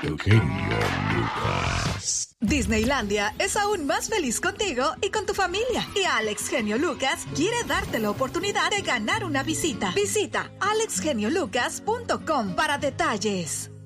Eugenio Lucas. Disneylandia es aún más feliz contigo y con tu familia. Y Alex Genio Lucas quiere darte la oportunidad de ganar una visita. Visita alexgeniolucas.com para detalles.